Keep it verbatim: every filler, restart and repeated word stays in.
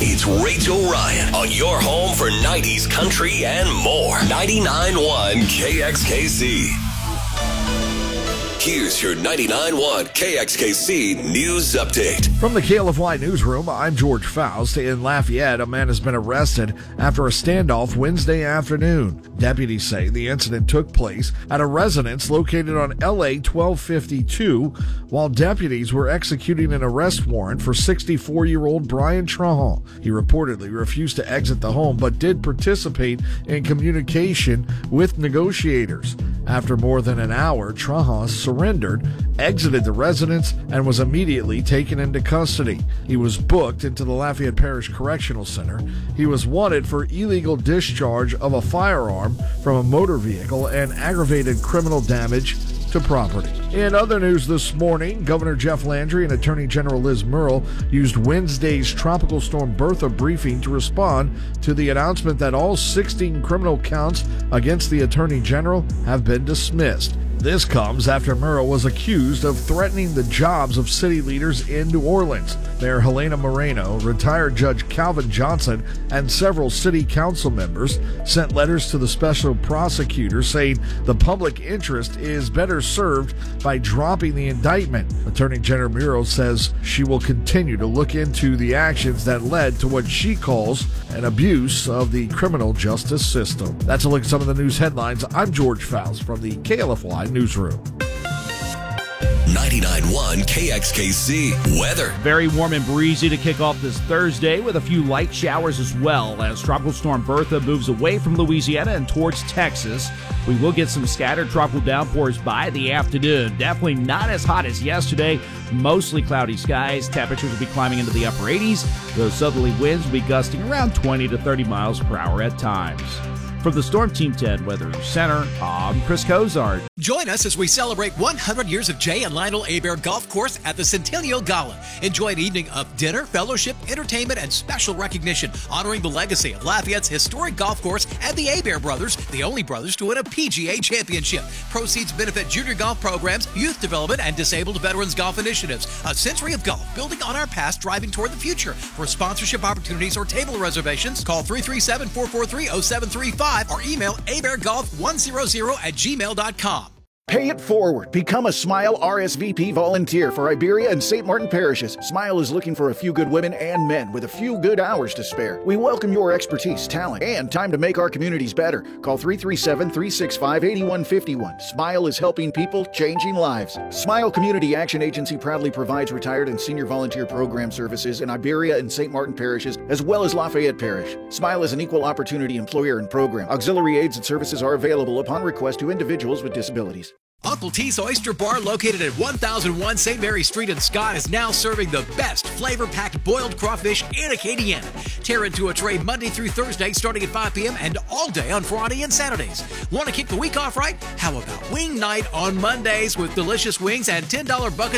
It's Rachel Ryan on your home for nineties country and more. ninety-nine point one K X K C. Here's your ninety-nine point one K X K C News Update. From the K L F Y Newsroom, I'm George Faust. In Lafayette, a man has been arrested after a standoff Wednesday afternoon. Deputies say the incident took place at a residence located on L A twelve fifty-two while deputies were executing an arrest warrant for sixty-four-year-old Brian Trahan. He reportedly refused to exit the home but did participate in communication with negotiators. After more than an hour, Trahan surrendered, exited the residence, and was immediately taken into custody. He was booked into the Lafayette Parish Correctional Center. He was wanted for illegal discharge of a firearm from a motor vehicle and aggravated criminal damage to property. In other news this morning, Governor Jeff Landry and Attorney General Liz Murrill used Wednesday's Tropical Storm Bertha briefing to respond to the announcement that all sixteen criminal counts against the Attorney General have been dismissed. This comes after Murrill was accused of threatening the jobs of city leaders in New Orleans. Mayor Helena Moreno, retired Judge Calvin Johnson, and several city council members sent letters to the special prosecutor saying the public interest is better served by dropping the indictment. Attorney General Murrill says she will continue to look into the actions that led to what she calls an abuse of the criminal justice system. That's a look at some of the news headlines. I'm George Faust from the K L F Y Newsroom. ninety-nine point one K X K C weather. Very warm and breezy to kick off this Thursday with a few light showers as well as Tropical Storm Bertha moves away from Louisiana and towards Texas. We will get some scattered tropical downpours by the afternoon. Definitely not as hot as yesterday. Mostly cloudy skies. Temperatures will be climbing into the upper eighties. Those southerly winds will be gusting around twenty to thirty miles per hour at times. From the Storm Team ten Weather Center, I'm Chris Cozart. Join us as we celebrate one hundred years of Jay and Lionel Hebert Golf Course at the Centennial Gala. Enjoy an evening of dinner, fellowship, entertainment, and special recognition, honoring the legacy of Lafayette's historic golf course and the Hebert brothers, the only brothers to win a P G A championship. Proceeds benefit junior golf programs, youth development, and disabled veterans golf initiatives. A century of golf, building on our past, driving toward the future. For sponsorship opportunities or table reservations, call three three seven, four four three, zero seven three five or email hebert golf one hundred at gmail dot com. Pay it forward. Become a SMILE R S V P volunteer for Iberia and Saint Martin parishes. SMILE is looking for a few good women and men with a few good hours to spare. We welcome your expertise, talent, and time to make our communities better. Call three three seven, three six five, eight one five one. SMILE is helping people, changing lives. SMILE Community Action Agency proudly provides retired and senior volunteer program services in Iberia and Saint Martin parishes, as well as Lafayette Parish. SMILE is an equal opportunity employer and program. Auxiliary aids and services are available upon request to individuals with disabilities. Uncle T's Oyster Bar, located at one thousand one Saint Mary Street in Scott, is now serving the best flavor-packed boiled crawfish in Acadiana. Tear into a tray Monday through Thursday starting at five p.m. and all day on Friday and Saturdays. Want to kick the week off right? How about wing night on Mondays with delicious wings and ten dollar buckets